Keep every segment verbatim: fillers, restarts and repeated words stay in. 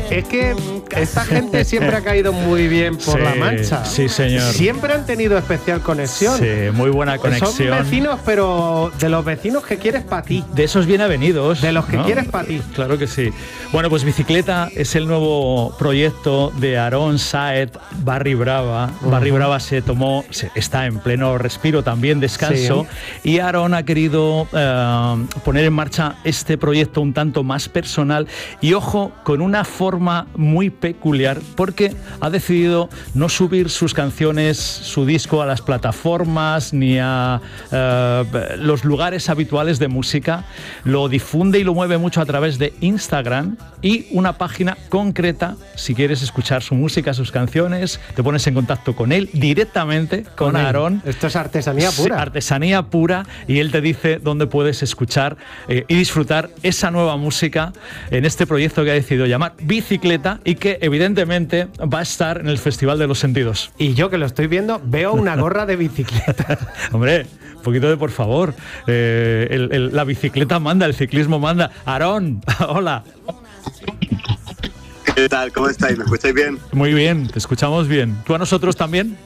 Es que esta gente siempre ha caído muy bien por sí, la Mancha. Sí, señor. Siempre han tenido especial conexión. Sí, muy buena conexión. Son vecinos, pero de los vecinos que quieres para ti. De esos bien avenidos. De los que ¿no? quieres para ti. Claro que sí. Bueno, pues Bicicleta es el nuevo proyecto de Aarón Saez, Barry Brava. Uh-huh. Barry Brava se tomó, se, está en pleno respiro también, descanso. Sí. Y Aarón ha querido uh, poner en marcha este proyecto un tanto más personal y, ojo, con una forma muy peculiar, porque ha decidido no subir sus canciones, su disco a las plataformas ni a uh, los lugares habituales de música. Lo difunde y lo mueve mucho a través de Instagram y una página concreta. Si quieres escuchar su música, sus canciones, te pones en contacto con él directamente, con, con Aarón. Esto es artesanía pura. Sí, artesanía pura, y él te dice dónde puedes escuchar eh, y disfrutar esa nueva música en este proyecto que ha decidido llamar Bicicleta y que evidentemente va a estar en el Festival de los Sentidos. Y yo, que lo estoy viendo, veo una gorra de bicicleta. Hombre, un poquito de por favor. Eh, el, el, la bicicleta manda, el ciclismo manda. Aarón, hola. ¿Qué tal? ¿Cómo estáis? ¿Me escucháis bien? Muy bien, te escuchamos bien. ¿Tú a nosotros también?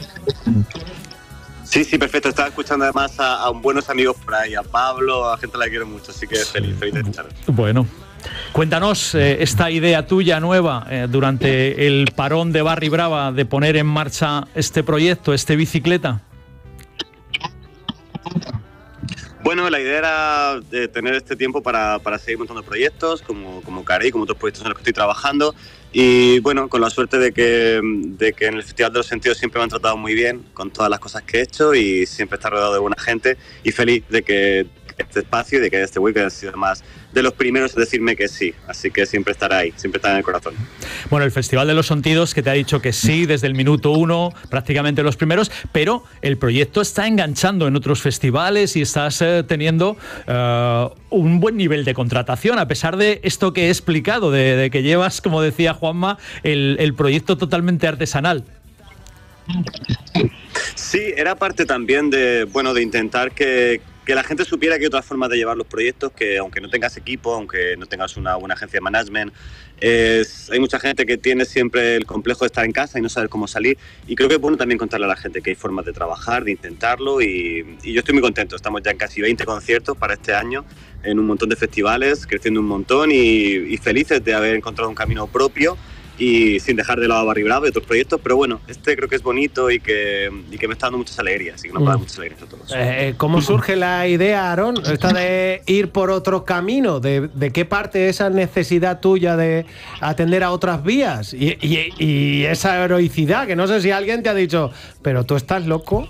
Sí, sí, perfecto. Estaba escuchando además a, a buenos amigos por ahí, a Pablo, a gente a la que quiero mucho, así que feliz, feliz de escucharos. Bueno, cuéntanos eh, esta idea tuya nueva eh, durante el parón de Barry Brava de poner en marcha este proyecto, este Bicicleta. Bueno, la idea era de tener este tiempo para, para seguir montando proyectos, como, como Carey, como otros proyectos en los que estoy trabajando. Y bueno, con la suerte de que, de que en el Festival de los Sentidos siempre me han tratado muy bien con todas las cosas que he hecho y siempre estar rodeado de buena gente, y feliz de que este espacio y de que este weekend ha sido más de los primeros en decirme que sí, así que siempre estará ahí, siempre estará en el corazón. Bueno, el Festival de los Sentidos, que te ha dicho que sí desde el minuto uno, prácticamente los primeros, pero el proyecto está enganchando en otros festivales y estás eh, teniendo uh, un buen nivel de contratación, a pesar de esto que he explicado, de, de que llevas, como decía Juanma, el, el proyecto totalmente artesanal. Sí, era parte también de, bueno, de intentar que que la gente supiera que hay otras formas de llevar los proyectos, que aunque no tengas equipo, aunque no tengas una buena agencia de management, es, hay mucha gente que tiene siempre el complejo de estar en casa y no saber cómo salir, y creo que es bueno también contarle a la gente que hay formas de trabajar, de intentarlo, y, y yo estoy muy contento. Estamos ya en casi veinte conciertos para este año, en un montón de festivales, creciendo un montón, y, y felices de haber encontrado un camino propio y sin dejar de lado a Barry Brava y otros proyectos, pero bueno, este creo que es bonito y que, y que me está dando muchas alegrías, y que nos va a dar muchas alegrías a todos. Eh, ¿Cómo surge la idea, Aarón, esta de ir por otro camino? ¿De, de qué parte esa necesidad tuya de atender a otras vías? Y, y, y esa heroicidad, que no sé si alguien te ha dicho, pero tú estás loco.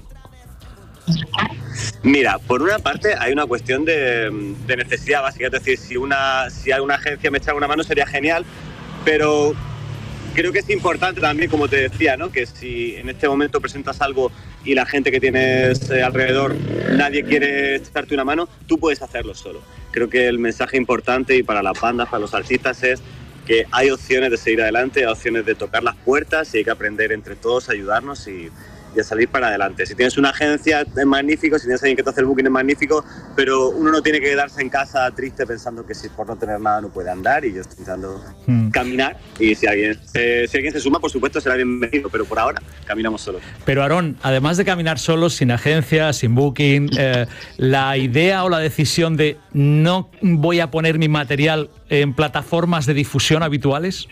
Mira, por una parte hay una cuestión de, de necesidad básica, es decir, si, una, si alguna agencia me echara una mano sería genial, pero creo que es importante también, como te decía, ¿no? Que si en este momento presentas algo y la gente que tienes alrededor, nadie quiere echarte una mano, tú puedes hacerlo solo. Creo que el mensaje importante, y para las bandas, para los artistas, es que hay opciones de seguir adelante, hay opciones de tocar las puertas, y hay que aprender entre todos a ayudarnos y, y a salir para adelante. Si tienes una agencia, es magnífico; si tienes alguien que te hace el booking, es magnífico, pero uno no tiene que quedarse en casa triste pensando que si por no tener nada no puede andar, y yo estoy intentando hmm. caminar, y si alguien, eh, si alguien se suma, por supuesto será bienvenido, pero por ahora caminamos solos. Pero Aarón, además de caminar solos, sin agencia, sin booking, eh, la idea o la decisión de no voy a poner mi material en plataformas de difusión habituales.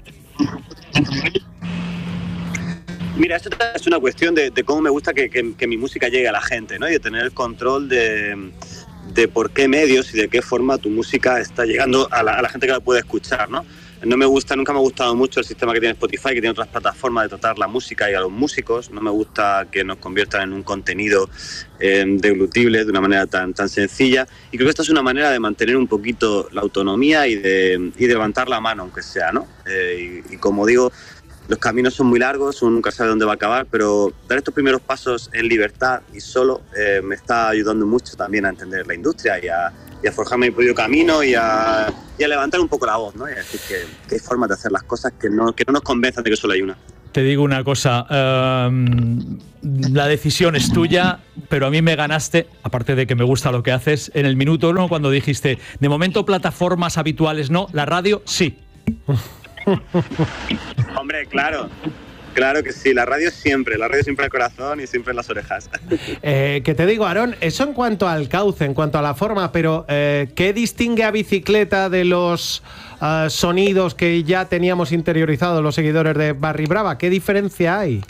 Mira, esto es una cuestión de, de cómo me gusta que, que, que mi música llegue a la gente, ¿no? Y de tener el control de, de por qué medios y de qué forma tu música está llegando a la, a la gente que la puede escuchar, ¿no? No me gusta, nunca me ha gustado mucho el sistema que tiene Spotify, que tiene otras plataformas de tratar la música y a los músicos. No me gusta que nos conviertan en un contenido eh, deglutible de una manera tan, tan sencilla. Y creo que esta es una manera de mantener un poquito la autonomía y de, y de levantar la mano, aunque sea, ¿no? Eh, y, y como digo, los caminos son muy largos, uno nunca sabe dónde va a acabar, pero dar estos primeros pasos en libertad y solo eh, me está ayudando mucho también a entender la industria y a, y a forjarme mi propio camino y a, y a levantar un poco la voz, ¿no? Y a decir que, que hay formas de hacer las cosas que no, que no nos convenzan de que solo hay una. Te digo una cosa, um, la decisión es tuya, pero a mí me ganaste, aparte de que me gusta lo que haces, en el minuto uno cuando dijiste, de momento plataformas habituales no, la radio sí. Hombre, claro. Claro que sí, la radio siempre, la radio siempre al corazón y siempre en las orejas. Eh, que te digo, Aarón, eso en cuanto al cauce, en cuanto a la forma, pero eh, ¿qué distingue a Bicicleta de los uh, sonidos que ya teníamos interiorizados los seguidores de Barry Brava? ¿Qué diferencia hay?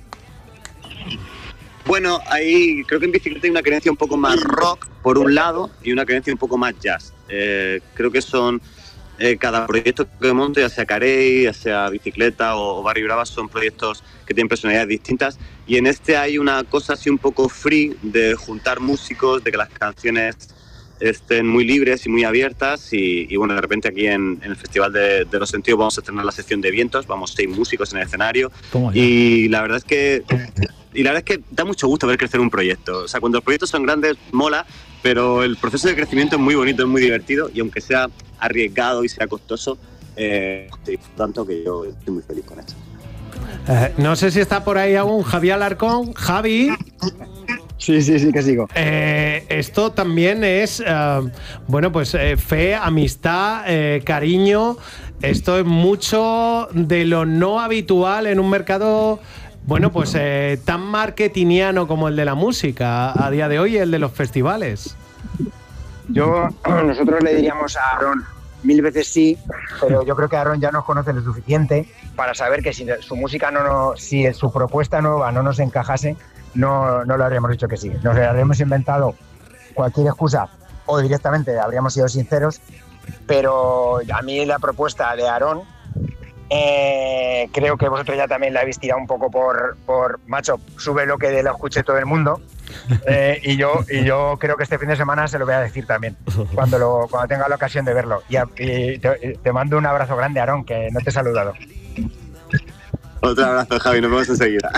Bueno, ahí creo que en Bicicleta hay una creencia un poco más rock, por un lado, y una creencia un poco más jazz. Eh, creo que son... Eh, cada proyecto que monto, ya sea Carey, ya sea Bicicleta o, o Barry Brava, son proyectos que tienen personalidades distintas, y en este hay una cosa así un poco free de juntar músicos, de que las canciones estén muy libres y muy abiertas, y, y bueno, de repente aquí en, en el Festival de, de los Sentidos vamos a tener la sección de vientos, vamos seis músicos en el escenario, y la verdad es que y la verdad es que da mucho gusto ver crecer un proyecto. O sea, cuando los proyectos son grandes mola, pero el proceso de crecimiento es muy bonito, es muy divertido, y aunque sea arriesgado y sea costoso, eh, tanto que yo estoy muy feliz con esto. Eh, no sé si está por ahí aún Javier Alarcón. Javi. Sí, sí, sí, que sigo. Eh, esto también es, uh, bueno, pues eh, fe, amistad, eh, cariño. Esto es mucho de lo no habitual en un mercado, bueno, pues eh, tan marketingiano como el de la música a día de hoy, el de los festivales. Yo, nosotros le diríamos a Aarón mil veces sí, pero yo creo que Aarón ya nos conoce lo suficiente para saber que si su música no, no si su propuesta nueva no nos encajase, no, no le habríamos dicho que sí. Nos le habríamos inventado cualquier excusa o directamente habríamos sido sinceros, pero a mí la propuesta de Aarón, eh, creo que vosotros ya también la habéis tirado un poco por, por macho, sube lo que lo escuche todo el mundo. Eh, y yo y yo creo que este fin de semana se lo voy a decir también cuando lo cuando tenga la ocasión de verlo, y, a, y te, te mando un abrazo grande, Aarón, que no te he saludado. Otro abrazo, Javi, nos vemos enseguida.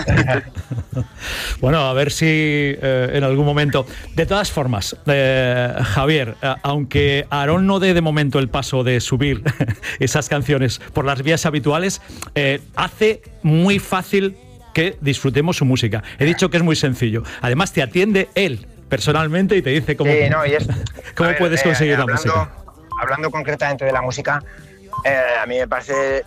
Bueno, a ver si eh, en algún momento. De todas formas, eh, Javier, eh, aunque Aarón no dé de momento el paso de subir esas canciones por las vías habituales, eh, hace muy fácil que disfrutemos su música. He dicho que es muy sencillo. Además, te atiende él personalmente y te dice cómo, sí, no, y es, cómo ver, puedes eh, conseguir hablando, la música. Hablando concretamente de la música, eh, a mí me parece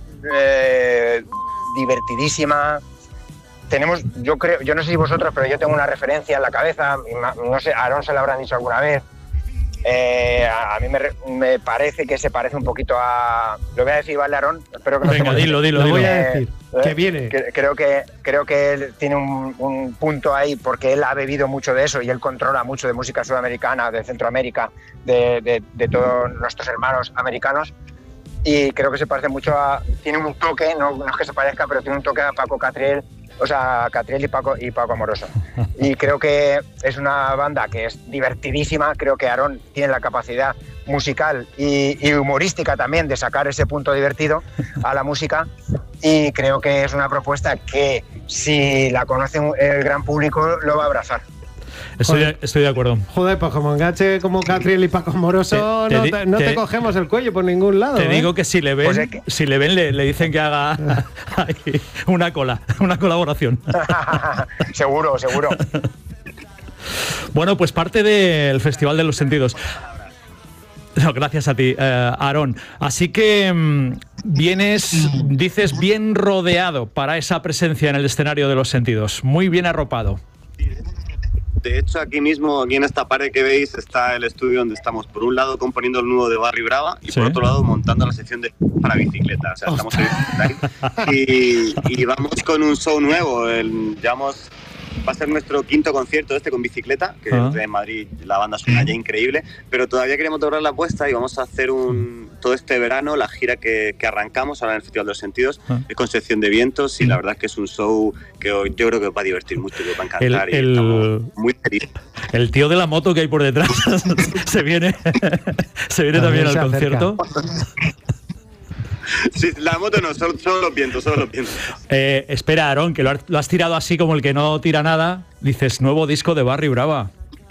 eh, divertidísima. Tenemos, yo creo, yo no sé si vosotros, pero yo tengo una referencia en la cabeza, no sé, a Aarón se lo habrán dicho alguna vez. Eh, a, a mí me, me parece que se parece un poquito a... Lo voy a decir, ¿vale, Aarón? Espero que no Venga, se dilo, dilo, Lo dilo. voy a decir, eh, que viene. Que, creo, que, creo que él tiene un, un punto ahí, porque él ha bebido mucho de eso y él controla mucho de música sudamericana, de Centroamérica, de, de, de todos nuestros hermanos americanos. Y creo que se parece mucho a... Tiene un toque, no, no es que se parezca, pero tiene un toque a Paco Catriel, o sea, Catriel y Paco, y Paco Amoroso. Y creo que es una banda que es divertidísima. Creo que Aarón tiene la capacidad musical y, y humorística también de sacar ese punto divertido a la música. Y creo que es una propuesta que, si la conoce el gran público, lo va a abrazar. Estoy de, estoy de acuerdo. Joder, pues como enganche como Catriel y Paco Moroso, Te- te no, di- te, no te te- cogemos el cuello por ningún lado. Te ¿eh? digo que si le ven, Pues es que- si le ven le, le dicen que haga ahí una cola, una colaboración. Seguro, seguro. Bueno, pues parte del Festival de los Sentidos. No, gracias a ti, eh, Aarón. Así que mmm, vienes, dices, bien rodeado para esa presencia en el escenario de los Sentidos. Muy bien arropado. De hecho, aquí mismo, aquí en esta pared que veis, está el estudio donde estamos, por un lado, componiendo el nuevo de Barry Brava y Sí. por otro lado, montando la sección de para bicicleta. O sea, estamos ahí, y, y vamos con un show nuevo. El, llevamos, va a ser nuestro quinto concierto este con Bicicleta, que Ah. en Madrid la banda suena ya increíble, pero todavía queremos doblar la apuesta y vamos a hacer un todo este verano la gira que, que arrancamos ahora en el Festival de los Sentidos, Ah. es con sección de vientos, y la verdad es que es un show que os- yo creo que os va a divertir mucho, que os va a encantar, El- y el- estamos muy felices. El tío de la moto que hay por detrás se viene, se viene también También al se concierto. Sí, la moto no, solo, solo los vientos, solo los vientos. Eh, espera, Aarón, que lo has, lo has tirado así como el que no tira nada. Dices, nuevo disco de Barry Brava.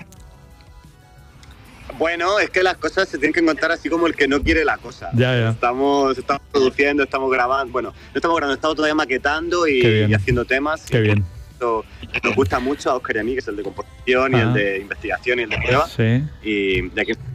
Bueno, es que las cosas se tienen que encontrar así como el que no quiere la cosa. Ya, ya. Estamos, estamos produciendo, estamos grabando, bueno, no estamos grabando, estamos todavía maquetando y, Qué bien. y haciendo temas. Qué bien. Esto nos gusta mucho a Oscar y a mí, que es el de composición y Ah. el de investigación y el de prueba. Sí. Y de aquí